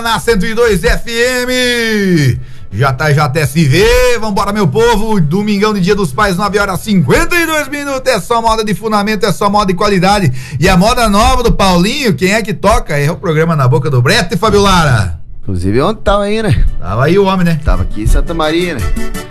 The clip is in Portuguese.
Paraná na 102 FM. JSV, vambora meu povo, domingão de Dia dos Pais, 9h52, é só moda de fundamento, é só moda de qualidade, e a moda nova do Paulinho, quem é que toca? É o programa Na Boca do Brete, Fabio Lara. Inclusive ontem tava aí, né? Tava aí o homem, né? Tava aqui em Santa Maria, né?